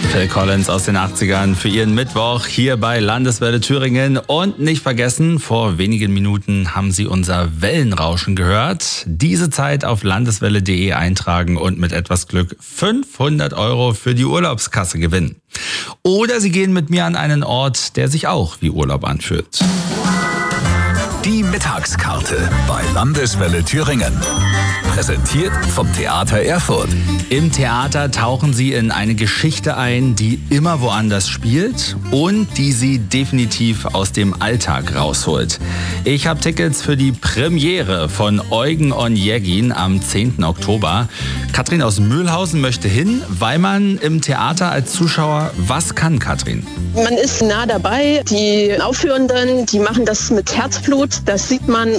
Phil Collins aus den 80ern für Ihren Mittwoch hier bei Landeswelle Thüringen. Und nicht vergessen, vor wenigen Minuten haben Sie unser Wellenrauschen gehört. Diese Zeit auf landeswelle.de eintragen und mit etwas Glück 500 € für die Urlaubskasse gewinnen. Oder Sie gehen mit mir an einen Ort, der sich auch wie Urlaub anfühlt. Die Mittagskarte bei Landeswelle Thüringen. Präsentiert vom Theater Erfurt. Im Theater tauchen Sie in eine Geschichte ein, die immer woanders spielt und die Sie definitiv aus dem Alltag rausholt. Ich habe Tickets für die Premiere von Eugen Onegin am 10. Oktober. Katrin aus Mühlhausen möchte hin, weil man im Theater als Zuschauer was kann, Katrin? Man ist nah dabei. Die Aufführenden, die machen das mit Herzblut. Das sieht man